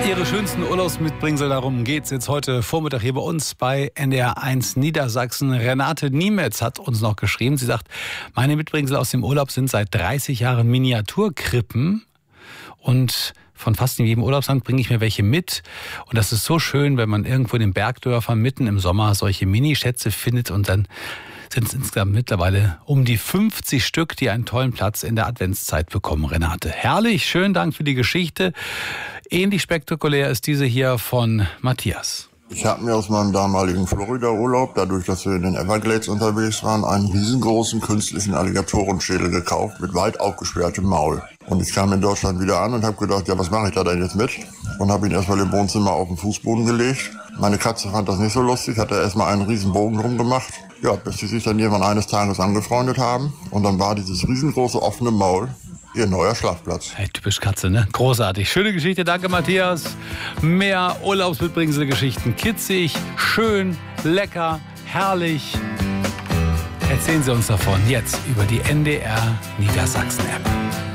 Ihre schönsten Urlaubsmitbringsel, darum geht's jetzt heute Vormittag hier bei uns bei NDR1 Niedersachsen. Renate Niemetz hat uns noch geschrieben. Sie sagt, meine Mitbringsel aus dem Urlaub sind seit 30 Jahren Miniaturkrippen und von fast in jedem Urlaubsland bringe ich mir welche mit. Und das ist so schön, wenn man irgendwo in den Bergdörfern mitten im Sommer solche Minischätze findet und dann sind es insgesamt mittlerweile um die 50 Stück, die einen tollen Platz in der Adventszeit bekommen, Renate. Herrlich, schönen Dank für die Geschichte. Ähnlich spektakulär ist diese hier von Matthias. Ich habe mir aus meinem damaligen Florida-Urlaub, dadurch, dass wir in den Everglades unterwegs waren, einen riesengroßen künstlichen Alligatorenschädel gekauft mit weit aufgesperrtem Maul. Und ich kam in Deutschland wieder an und habe gedacht, ja, was mache ich da denn jetzt mit? Und habe ihn erstmal im Wohnzimmer auf den Fußboden gelegt. Meine Katze fand das nicht so lustig, hat da erstmal einen riesen Bogen drum gemacht. Ja, bis sie sich dann irgendwann eines Tages angefreundet haben. Und dann war dieses riesengroße offene Maul ihr neuer Schlafplatz. Hey, typisch Katze, ne? Großartig. Schöne Geschichte, danke Matthias. Mehr Urlaubsmitbringsel-Geschichten. Kitzig, schön, lecker, herrlich. Erzählen Sie uns davon jetzt über die NDR Niedersachsen-App.